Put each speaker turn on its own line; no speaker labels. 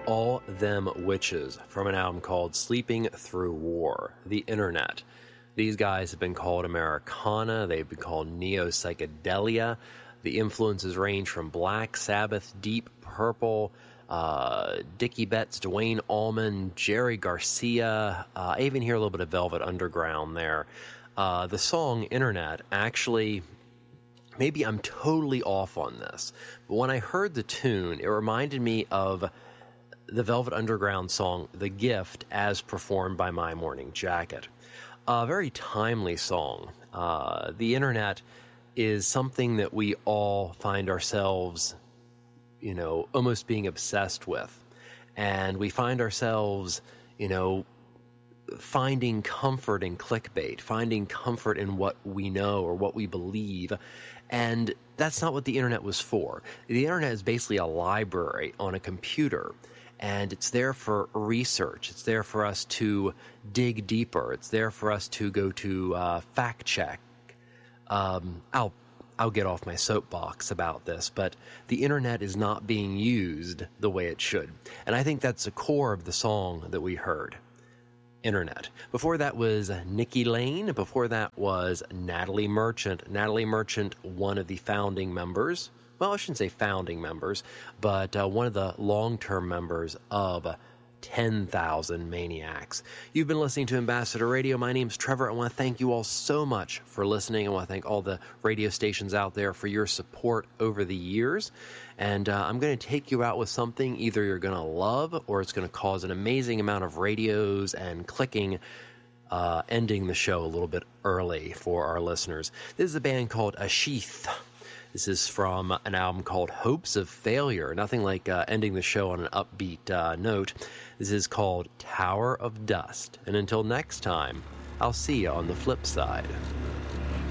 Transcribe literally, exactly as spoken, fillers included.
All Them Witches from an album called Sleeping Through War, The Internet. These guys have been called Americana, they've been called neo-psychedelia. The influences range from Black Sabbath, Deep Purple, uh, Dickie Betts, Duane Allman, Jerry Garcia. Uh, I even hear a little bit of Velvet Underground there. Uh, the song Internet actually... Maybe I'm totally off on this, but when I heard the tune, it reminded me of the Velvet Underground song, The Gift, as performed by My Morning Jacket. A very timely song. Uh, the Internet is something that we all find ourselves, you know, almost being obsessed with. And we find ourselves, you know, finding comfort in clickbait, finding comfort in what we know or what we believe. And that's not what the Internet was for. The Internet is basically a library on a computer. And it's there for research. It's there for us to dig deeper. It's there for us to go to uh, fact check. Um, I'll I'll get off my soapbox about this, but the Internet is not being used the way it should. And I think that's the core of the song that we heard. Internet. Before that was Nikki Lane. Before that was Natalie Merchant. Natalie Merchant, one of the founding members. Well, I shouldn't say founding members, but uh, one of the long-term members of ten thousand Maniacs. You've been listening to Ambassador Radio. My name's Trevor. I want to thank you all so much for listening. I want to thank all the radio stations out there for your support over the years. And uh, I'm going to take you out with something either you're going to love or it's going to cause an amazing amount of radios and clicking, uh, ending the show a little bit early for our listeners. This is a band called Ashith. This is from an album called Hopes of Failure. Nothing like uh, ending the show on an upbeat uh, note. This is called Tower of Dust. And until next time, I'll see you on the flip side.